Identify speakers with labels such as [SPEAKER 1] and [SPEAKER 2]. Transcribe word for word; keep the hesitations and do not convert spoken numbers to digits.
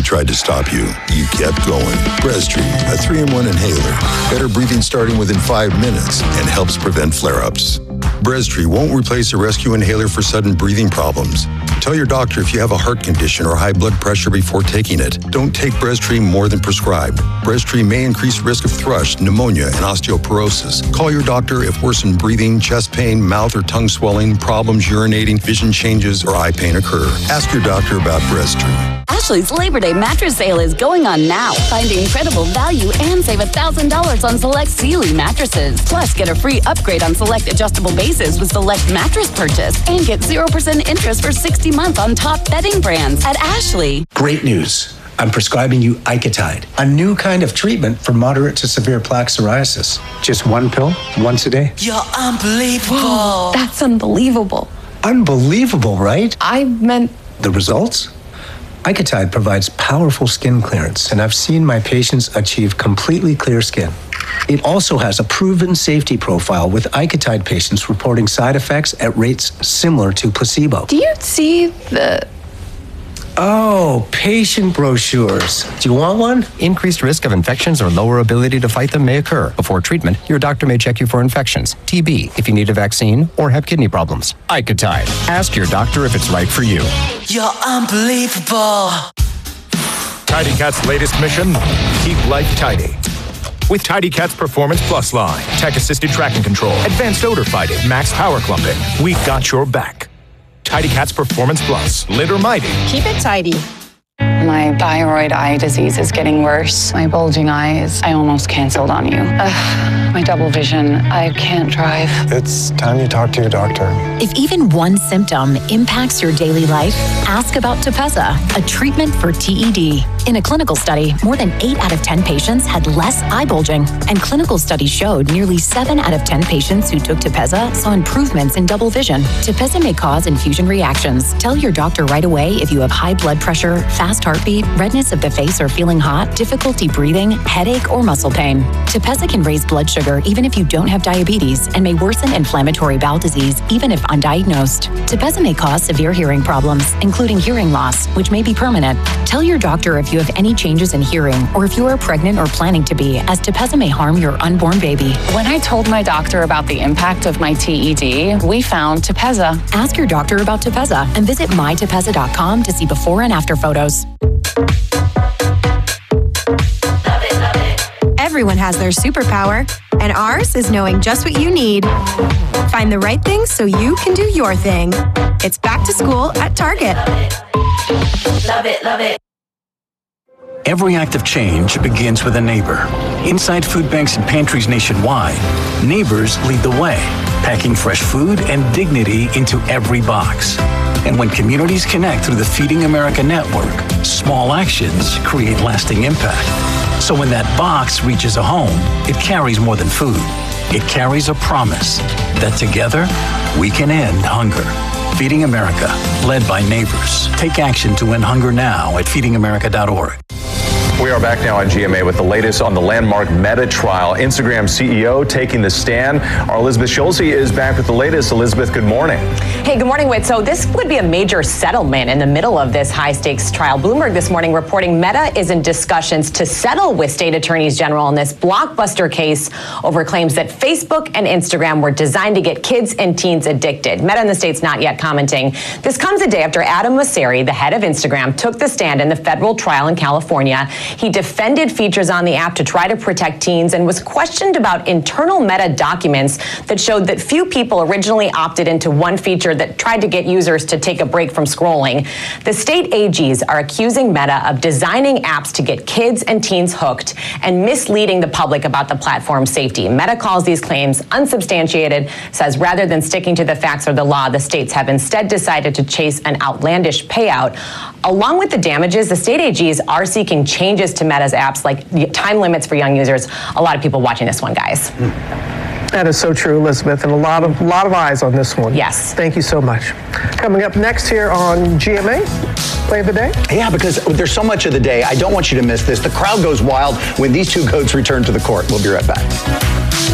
[SPEAKER 1] tried to stop you, you kept going. Breztri, a three in one inhaler. Better breathing starting within five minutes and helps prevent flare-ups. Breztri won't replace a rescue inhaler for sudden breathing problems. Tell your doctor if you have a heart condition or high blood pressure before taking it. Don't take Breztri more than prescribed. Breztri may increase risk of thrush, pneumonia, and osteoporosis. Call your doctor if worsened breathing, chest pain, mouth or tongue swelling, problems urinating, vision changes, or eye pain occur. Ask your doctor about Breztri.
[SPEAKER 2] Ashley's Labor Day mattress sale is going on now. Find incredible value and save one thousand dollars on select Sealy mattresses. Plus, get a free upgrade on select adjustable bases with select mattress purchase. And get zero percent interest for sixty months on top bedding brands at Ashley.
[SPEAKER 3] Great news. I'm prescribing you Icotide, a new kind of treatment for moderate to severe plaque psoriasis. Just one pill, once a day.
[SPEAKER 4] You're unbelievable.
[SPEAKER 5] Whoa, that's unbelievable.
[SPEAKER 3] Unbelievable, right?
[SPEAKER 5] I meant...
[SPEAKER 3] The results? Icotide provides powerful skin clearance, and I've seen my patients achieve completely clear skin. It also has a proven safety profile, with Icotide patients reporting side effects at rates similar to placebo.
[SPEAKER 5] Do you see the...
[SPEAKER 3] Oh, patient brochures. Do you want one?
[SPEAKER 6] Increased risk of infections or lower ability to fight them may occur. Before treatment, your doctor may check you for infections, T B, if you need a vaccine, or have kidney problems. Icotide. Ask your doctor if it's right for you.
[SPEAKER 4] You're unbelievable.
[SPEAKER 7] Tidy Cat's latest mission, keep life tidy. With Tidy Cat's Performance Plus line, tech-assisted tracking control, advanced odor fighting, max power clumping, we got your back. Tidy Cat's Performance Plus, lit or mighty.
[SPEAKER 8] Keep it tidy.
[SPEAKER 9] My thyroid eye disease is getting worse. My bulging eyes, I almost canceled on you. Ugh, my double vision, I can't drive.
[SPEAKER 10] It's time you talk to your doctor.
[SPEAKER 11] If even one symptom impacts your daily life, ask about Tepezza, a treatment for T E D. In a clinical study, more than eight out of ten patients had less eye bulging, and clinical studies showed nearly seven out of ten patients who took Tepezza saw improvements in double vision. Tepezza may cause infusion reactions. Tell your doctor right away if you have high blood pressure, fast heartbeat, redness of the face or feeling hot, difficulty breathing, headache, or muscle pain. Tepezza can raise blood sugar even if you don't have diabetes and may worsen inflammatory bowel disease even if undiagnosed. Tepezza may cause severe hearing problems, including hearing loss, which may be permanent. Tell your doctor if you have any changes in hearing or if you are pregnant or planning to be, as Tepezza may harm your unborn baby.
[SPEAKER 9] When I told my doctor about the impact of my T E D, we found Tepezza.
[SPEAKER 11] Ask your doctor about Tepezza and visit my tepezza dot com to see before and after photos.
[SPEAKER 8] Everyone has their superpower, and ours is knowing just what you need. Find the right thing so you can do your thing. It's back to school at Target.
[SPEAKER 4] Love it, love it.
[SPEAKER 12] Every act of change begins with a neighbor. Inside food banks and pantries nationwide, neighbors lead the way, packing fresh food and dignity into every box. And when communities connect through the Feeding America network, small actions create lasting impact. So when that box reaches a home, it carries more than food. It carries a promise that together we can end hunger. Feeding America, led by neighbors. Take action to end hunger now at feeding america dot org.
[SPEAKER 13] We are back now on G M A with the latest on the landmark Meta trial. Instagram C E O taking the stand. Our Elizabeth Schulze is back with the latest. Elizabeth, good morning.
[SPEAKER 14] Hey, good morning, Whit. So this would be a major settlement in the middle of this high-stakes trial. Bloomberg this morning reporting Meta is in discussions to settle with state attorneys general in this blockbuster case over claims that Facebook and Instagram were designed to get kids and teens addicted. Meta in the state's not yet commenting. This comes a day after Adam Mosseri, the head of Instagram, took the stand in the federal trial in California. He defended features on the app to try to protect teens and was questioned about internal Meta documents that showed that few people originally opted into one feature that tried to get users to take a break from scrolling. The state A Gs are accusing Meta of designing apps to get kids and teens hooked and misleading the public about the platform's safety. Meta calls these claims unsubstantiated, says rather than sticking to the facts or the law, the states have instead decided to chase an outlandish payout. Along with the damages, the state A Gs are seeking changes to Meta's apps, like time limits for young users. A lot of people watching this one, guys.
[SPEAKER 15] That is so true, Elizabeth, and a lot of lot of eyes on this one.
[SPEAKER 14] Yes.
[SPEAKER 15] Thank you so much. Coming up next here on G M A, play of the day.
[SPEAKER 16] Yeah, because there's so much of the day. I don't want you to miss this. The crowd goes wild when these two goats return to the court. We'll be right back.